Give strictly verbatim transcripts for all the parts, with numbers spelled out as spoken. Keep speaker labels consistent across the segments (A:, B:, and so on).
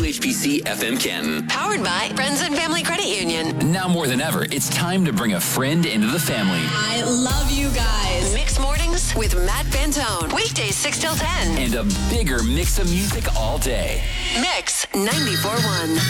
A: H B C F M Canton.
B: Powered by Friends and Family Credit Union.
A: Now more than ever, it's time to bring a friend into the family.
B: I love you guys. Mixed Mornings with Matt Fantone. Weekdays six till ten.
A: And a bigger mix of music all day.
B: Mix ninety-four point one.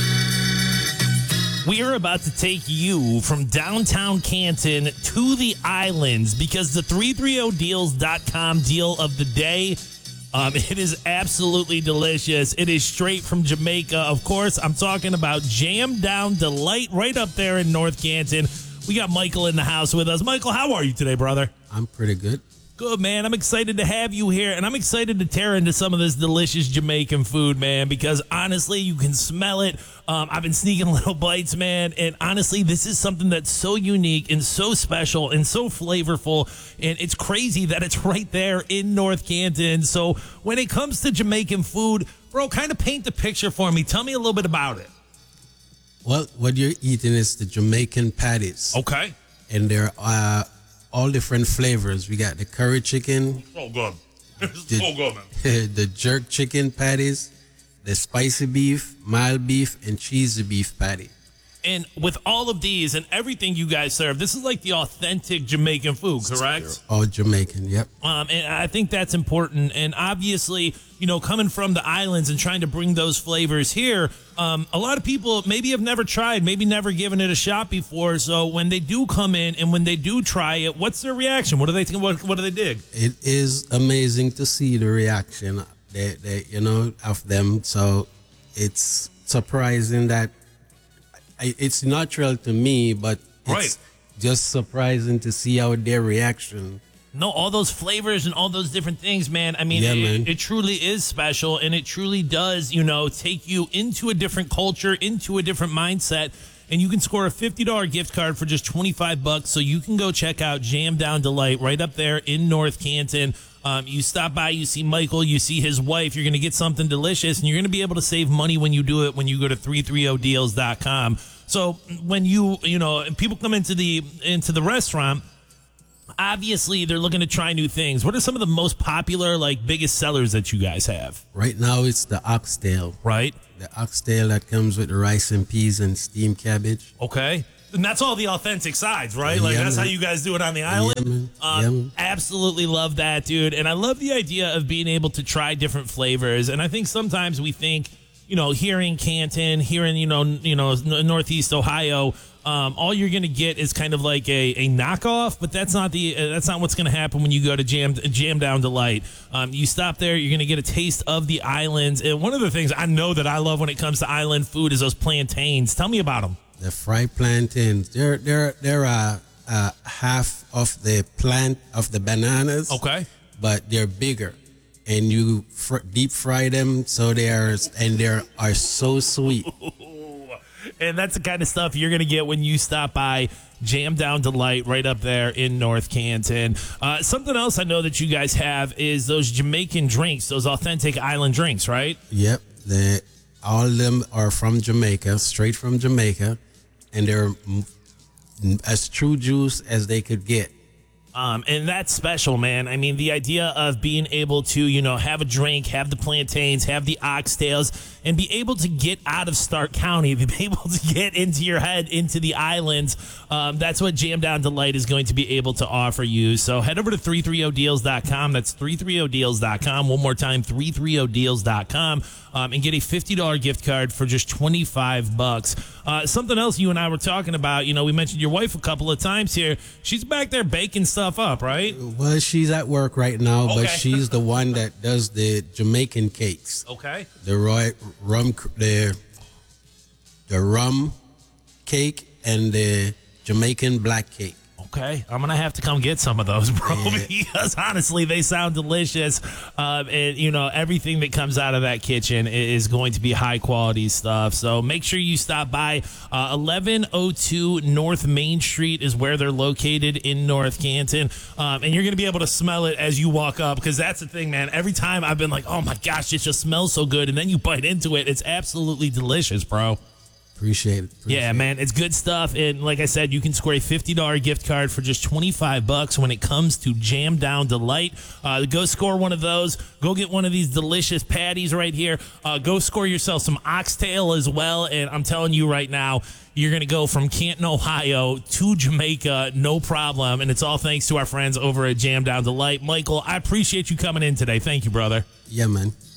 C: We are about to take you from downtown Canton to the islands because the three thirty deals dot com deal of the day, um, it is absolutely delicious. It is straight from Jamaica. Of course, I'm talking about Jam Down Delight right up there in North Canton. We got Michael in the house with us. Michael, how are you today, brother?
D: I'm pretty good.
C: Good, man. I'm excited to have you here, and I'm excited to tear into some of this delicious Jamaican food, man, because honestly, you can smell it. Um, I've been sneaking little bites, man, and honestly, this is something that's so unique and so special and so flavorful, and it's crazy that it's right there in North Canton. So when it comes to Jamaican food, bro, kind of paint the picture for me. Tell me a little bit about it.
D: Well, what you're eating is the Jamaican patties.
C: Okay.
D: And they're uh, all different flavors. We got the curry chicken.
C: So good. It's
D: the,
C: so good, man.
D: The jerk chicken patties, the spicy beef, mild beef, and cheesy beef patty.
C: And with all of these and everything you guys serve, this is like the authentic Jamaican food, correct?
D: All Jamaican, yep.
C: Um, and I think that's important. And obviously, you know, coming from the islands and trying to bring those flavors here, um, a lot of people maybe have never tried, maybe never given it a shot before. So when they do come in and when they do try it, what's their reaction? What do they think? What, what do they dig?
D: It is amazing to see the reaction, they, they, you know, of them. So it's surprising that it's natural to me, but it's
C: right.
D: just surprising to see how their reaction.
C: No, all those flavors and all those different things, man. I mean,
D: yeah,
C: it,
D: man.
C: it truly is special, and it truly does, you know, take you into a different culture, into a different mindset. And you can score a fifty dollars gift card for just twenty-five bucks. So you can go check out Jam Down Delight right up there in North Canton. Um, you stop by, you see Michael, you see his wife. You're going to get something delicious, and you're going to be able to save money when you do it when you go to three thirty deals dot com. So when you, you know, people come into the into the restaurant, obviously they're looking to try new things. What are some of the most popular, like, biggest sellers that you guys have?
D: Right now, it's the oxtail.
C: Right.
D: The oxtail that comes with the rice and peas and steamed cabbage.
C: Okay. And that's all the authentic sides, right? Like,
D: yeah,
C: that's
D: man.
C: how you guys do it on the island.
D: Yeah,
C: uh,
D: yeah,
C: absolutely love that, dude. And I love the idea of being able to try different flavors. And I think sometimes we think, you know, here in Canton, here in, you know, you know, Northeast Ohio, um, all you're going to get is kind of like a, a knockoff, but that's not the uh, that's not what's going to happen when you go to Jam Jam Down Delight. Um, you stop there, you're going to get a taste of the islands. And one of the things I know that I love when it comes to island food is those plantains. Tell me about them.
D: The fried plantains. They're they're they're uh, uh, half of the plant of the bananas.
C: Okay,
D: but they're bigger. And you fr- deep fry them, so they are, and they are so sweet.
C: And that's the kind of stuff you're going to get when you stop by Jam Down Delight right up there in North Canton. Uh, something else I know that you guys have is those Jamaican drinks, those authentic island drinks, right?
D: Yep. They, all of them are from Jamaica, straight from Jamaica, and they're as true juice as they could get.
C: Um, and that's special, man. I mean, the idea of being able to, you know, have a drink, have the plantains, have the oxtails, and be able to get out of Stark County, be able to get into your head, into the islands. Um, that's what Jam Down Delight is going to be able to offer you. So head over to three thirty deals dot com. That's three thirty deals dot com. One more time, three thirty deals dot com. Um, and get a fifty dollars gift card for just twenty-five bucks. Uh, something else you and I were talking about, you know, we mentioned your wife a couple of times here. She's back there baking stuff up, right?
D: Well, she's at work right now,
C: okay.
D: but she's the one that does the Jamaican cakes.
C: Okay.
D: The roy, rum, the the rum cake and the Jamaican black cake.
C: Okay, I'm going to have to come get some of those, bro,
D: Yeah.
C: because honestly, they sound delicious. Um, and, you know, everything that comes out of that kitchen is going to be high quality stuff. So make sure you stop by. Uh, eleven oh two North Main Street is where they're located in North Canton. Um, and you're going to be able to smell it as you walk up, because that's the thing, man. Every time I've been like, oh, my gosh, it just smells so good. And then you bite into it. It's absolutely delicious, bro.
D: Appreciate it. Appreciate
C: Yeah,
D: it.
C: man, it's good stuff. And like I said, you can score a fifty dollars gift card for just twenty-five bucks when it comes to Jam Down Delight. Uh, go score one of those. Go get one of these delicious patties right here. Uh, go score yourself some oxtail as well. And I'm telling you right now, you're going to go from Canton, Ohio to Jamaica, no problem. And it's all thanks to our friends over at Jam Down Delight. Michael, I appreciate you coming in today. Thank you, brother.
D: Yeah, man.